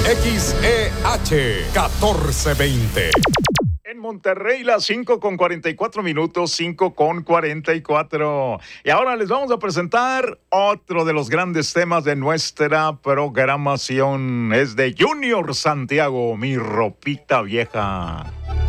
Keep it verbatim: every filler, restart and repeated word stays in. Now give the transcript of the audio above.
X E H catorce veinte. En Monterrey, las cinco con cuarenta y cuatro minutos, cinco con cuarenta y cuatro. Y ahora les vamos a presentar otro de los grandes temas de nuestra programación. Es de Junior Santiago, Mi Ropita Vieja.